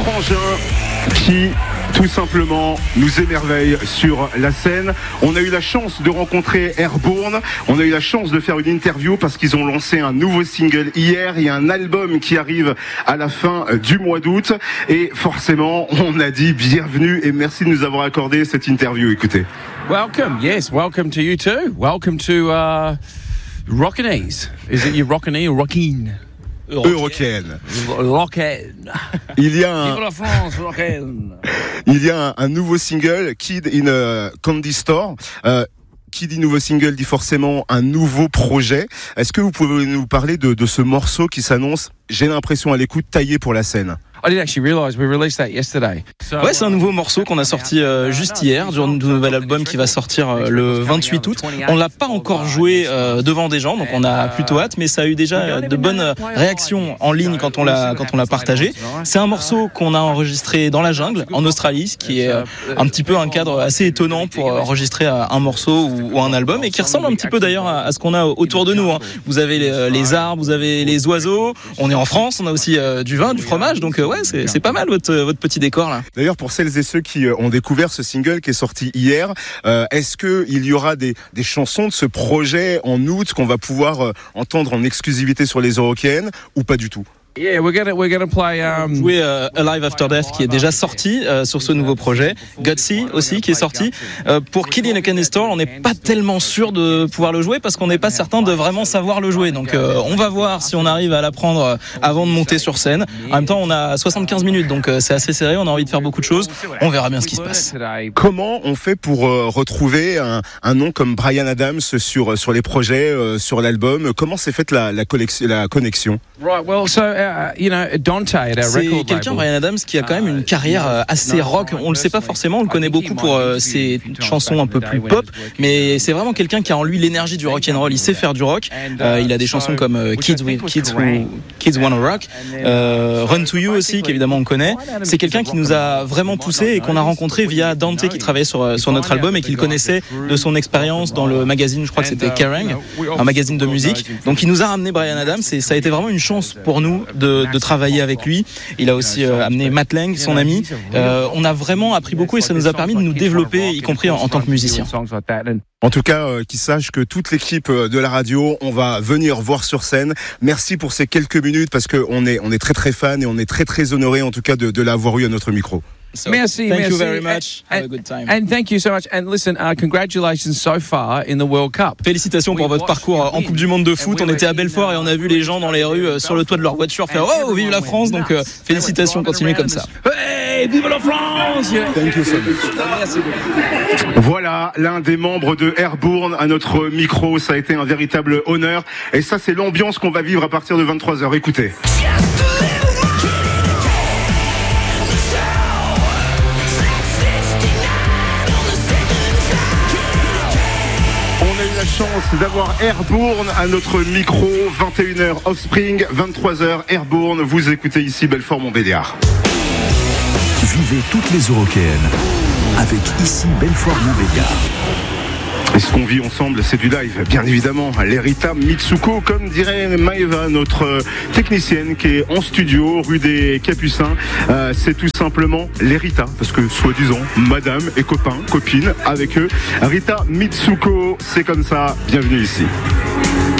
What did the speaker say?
frangins qui tout simplement nous émerveille sur la scène. On a eu la chance de rencontrer Airborne, on a eu la chance de faire une interview parce qu'ils ont lancé un nouveau single hier. Il y a un album qui arrive à la fin du mois d'août et forcément on a dit bienvenue et merci de nous avoir accordé cette interview. Écoutez. Welcome, yes, welcome to you too. Welcome to Rockinese. Is it you Rockine or Rockin? Eurocaine. Rockine. Il y a Vive la France, Rockine. Il y a un nouveau single, Kid in a Candy Store. Qui dit nouveau single dit forcément un nouveau projet. Est-ce que vous pouvez nous parler de ce morceau qui s'annonce, j'ai l'impression à l'écoute, taillé pour la scène? I didn't actually realize we released that yesterday. Ouais, c'est un nouveau morceau qu'on a sorti juste hier, du nouvel album qui va sortir le 28 août. On l'a pas encore joué devant des gens, donc on a plutôt hâte, mais ça a eu déjà de bonnes réactions en ligne quand on l'a partagé. C'est un morceau qu'on a enregistré dans la jungle, en Australie, ce qui est un petit peu un cadre assez étonnant pour enregistrer un morceau ou un album, et qui ressemble un petit peu d'ailleurs à ce qu'on a autour de nous. Vous avez les arbres, vous avez les oiseaux, on est en France, on a aussi du vin, du fromage, donc ouais, c'est pas mal votre petit décor là. D'ailleurs, pour celles et ceux qui ont découvert ce single qui est sorti hier, est-ce que il y aura des chansons de ce projet en août qu'on va pouvoir entendre en exclusivité sur les Eurocaines ou pas du tout? Yeah, we're gonna play jouer Alive After Death qui est déjà sorti sur ce nouveau projet, Gutsy aussi qui est sorti. Pour Kid in a Candy Store, on n'est pas tellement sûr de pouvoir le jouer parce qu'on n'est pas certain de vraiment savoir le jouer. Donc on va voir si on arrive à l'apprendre avant de monter sur scène. En même temps, on a 75 minutes donc c'est assez serré, on a envie de faire beaucoup de choses. On verra bien ce qui se passe. Comment on fait pour retrouver un nom comme Bryan Adams sur les projets, sur l'album? Comment s'est faite la connexion? Right, well, so Dante at our c'est record quelqu'un, label. Bryan Adams, qui a quand même une carrière assez rock. On le sait pas forcément, on le connaît beaucoup pour ses chansons un peu plus pop, mais c'est vraiment quelqu'un qui a en lui l'énergie du rock and roll. Il sait faire du rock. Il a des chansons comme Kids Wanna Rock, Run to You aussi, qu'évidemment on connaît. C'est quelqu'un qui nous a vraiment poussé et qu'on a rencontré via Dante qui travaillait sur notre album et qu'il connaissait de son expérience dans le magazine, je crois que c'était Kerrang, un magazine de musique. Donc il nous a ramené Bryan Adams et ça a été vraiment une chance pour nous de travailler avec lui. Il a aussi amené Matt Lang, son ami. On a vraiment appris beaucoup et ça nous a permis de nous développer, y compris en tant que musicien. En tout cas, qu'ils sachent que toute l'équipe de la radio, on va venir voir sur scène. Merci pour ces quelques minutes parce qu'on est très très fans et on est très très honorés en tout cas de l'avoir eu à notre micro. So, thank you very much. Have a good time. And thank you so much. And listen, congratulations so far in the World Cup. Félicitations pour votre parcours en Coupe du Monde de foot. On était à Belfort et on a vu les gens dans les rues sur le toit de leur voiture faire « Oh, vive la France !» Donc félicitations, continuez comme ça. Hey, vive la France! Thank you so much. Voilà, l'un des membres de Airborne à notre micro. Ça a été un véritable honneur. Et ça, c'est l'ambiance qu'on va vivre à partir de 23h. Écoutez. La chance d'avoir Airborne à notre micro, 21h Offspring, 23h Airborne, vous écoutez ici Belfort-Montbéliard. Vivez toutes les Eurocaines avec ici Belfort-Montbéliard. Et ce qu'on vit ensemble, c'est du live, bien évidemment. L'Erita Mitsuko, comme dirait Maëva, notre technicienne qui est en studio, rue des Capucins. C'est tout simplement l'Erita, parce que soi-disant, madame et copain, copine avec eux. Rita Mitsuko, c'est comme ça, bienvenue ici.